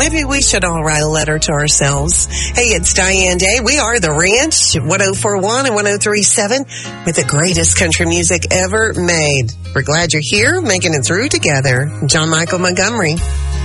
Maybe we should all write a letter to ourselves. Hey, it's Diane Day. We are The Ranch, 104.1 and 103.7, with the greatest country music ever made. We're glad you're here, making it through together. John Michael Montgomery.